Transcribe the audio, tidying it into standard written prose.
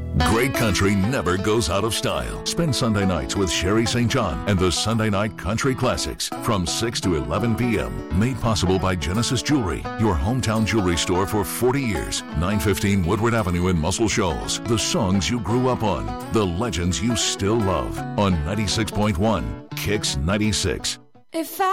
Great country never goes out of style. Spend Sunday nights with Sherry St. John and the Sunday Night Country Classics from 6 to 11 p.m. Made possible by Genesis Jewelry, your hometown jewelry store for 40 years. 915 Woodward Avenue in Muscle Shoals. The songs you grew up on. The legends you still love. On 96.1 Kicks 96. If I